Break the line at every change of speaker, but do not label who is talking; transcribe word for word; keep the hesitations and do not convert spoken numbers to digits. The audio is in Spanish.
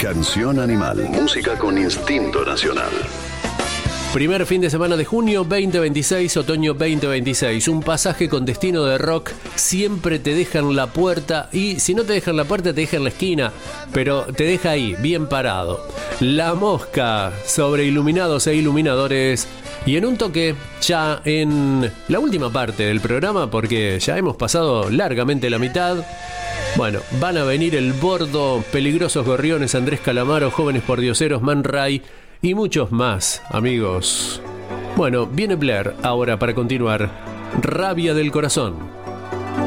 Canción Animal. Música con instinto nacional.
Primer fin de semana de junio veinte veintiséis, otoño veinte veintiséis. Un pasaje con destino de rock. Siempre te dejan la puerta. Y si no te dejan la puerta, te dejan la esquina. Pero te deja ahí, bien parado. La Mosca, sobre iluminados e iluminadores. Y en un toque, ya en la última parte del programa, porque ya hemos pasado largamente la mitad. Bueno, van a venir El Bordo, Peligrosos Gorriones, Andrés Calamaro, Jóvenes Pordioseros, Man Ray y muchos más, amigos. Bueno, viene Blair ahora para continuar. Rabia del Corazón.